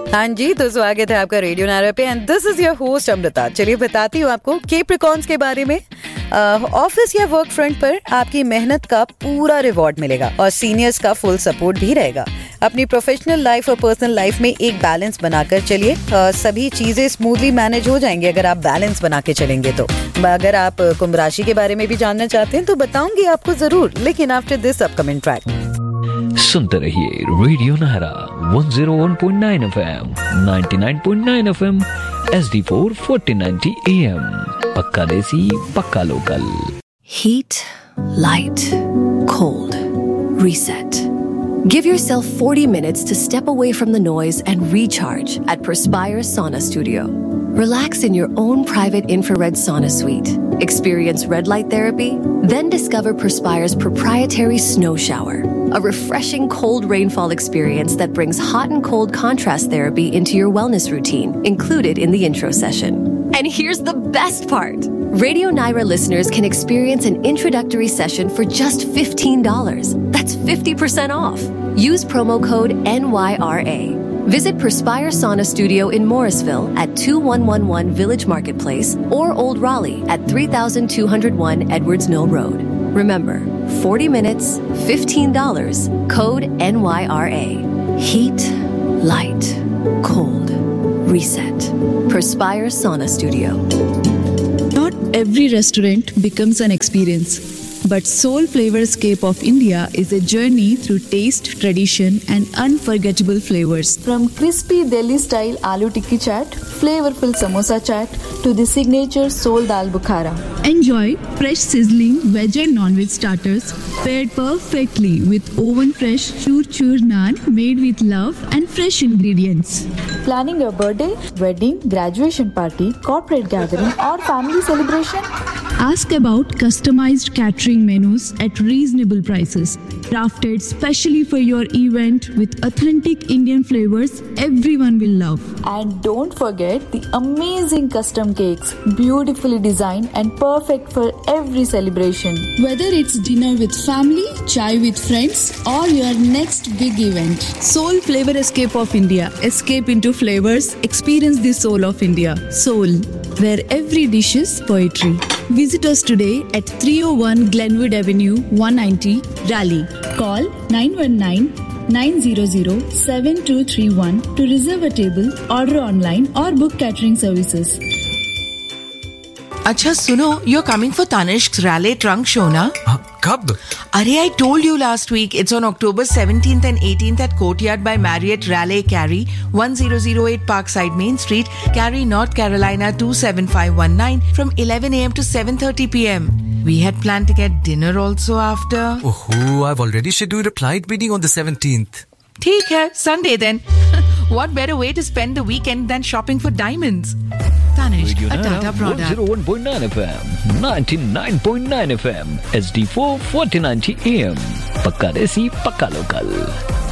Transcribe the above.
हाँ जी, तो स्वागत है आपका रेडियो नायरा पे and this is your host Amrita. चलिए बताती हूँ आपको कैप्रिकॉर्न्स के बारे में। ऑफिस या वर्क फ्रंट पर आपकी मेहनत का पूरा रिवॉर्ड मिलेगा और सीनियर्स का फुल सपोर्ट भी रहेगा। अपनी प्रोफेशनल लाइफ और पर्सनल लाइफ में एक बैलेंस बनाकर चलिए, सभी चीजें स्मूथली मैनेज हो जाएंगी अगर आप बैलेंस बना के चलेंगे तो। अगर आप कुंभ राशि के बारे में भी जानना चाहते हैं तो बताऊंगी आपको जरूर, लेकिन आफ्टर दिस अपकमिंग ट्रैक। सुनते रहिए radio Naira 101.9 FM, 99.9 FM, SD4 1490 AM। पक्का देसी, पक्का local. Heat, light, cold, reset. Give yourself 40 minutes to step away from the noise and recharge at Perspire Sauna Studio. Relax in your own private infrared sauna suite. Experience red light therapy, then discover Perspire's proprietary snow shower, a refreshing cold rainfall experience that brings hot and cold contrast therapy into your wellness routine, included in the intro session. And here's the best part. Radio Naira listeners can experience an introductory session for just $15. That's 50% off. Use promo code NYRA. Visit Perspire Sauna Studio in Morrisville at 2111 Village Marketplace or Old Raleigh at 3201 Edwards Mill Road. Remember, 40 minutes, $15, code NYRA. Heat, light, cold, reset. Perspire Sauna Studio. Not every restaurant becomes an experience, but Soul Flavorscape of India is a journey through taste, tradition and unforgettable flavors. From crispy Delhi-style aloo tikki chaat, flavorful samosa chaat to the signature Soul Dal Bukhara. Enjoy fresh sizzling veg and non-veg starters paired perfectly with oven-fresh chur naan made with love and fresh ingredients. Planning your birthday, wedding, graduation party, corporate gathering or family celebration? Ask about customized catering menus at reasonable prices, crafted specially for your event with authentic Indian flavors everyone will love. And don't forget the amazing custom cakes, beautifully designed and perfect for every celebration. Whether it's dinner with family, chai with friends, or your next big event, Soul Flavorscape of India. Escape into flavors, experience the soul of India. Soul, where every dish is poetry. Visit us today at 301 Glenwood Avenue, 190, Raleigh. Call 919-900-7231 to reserve a table, order online or book catering services. अच्छा सुनो, you're coming for Tanishq's Raleigh Trunk Show, na? कब? Arey, I told you last week. It's on October 17th and 18th at Courtyard by Marriott Raleigh, Cary, 1008 Parkside Main Street, Cary, North Carolina 27519 from 11 a.m. to 7:30 p.m. We had planned to get dinner also after. Oh, I've already scheduled a flight meeting on the 17th. ठीक है, Sunday then. What better way to spend the weekend than shopping for diamonds? Tanish, a Tata product. 101.9 FM, 99.9 FM, SD4 1490 AM. पक्का देसी, पक्का local.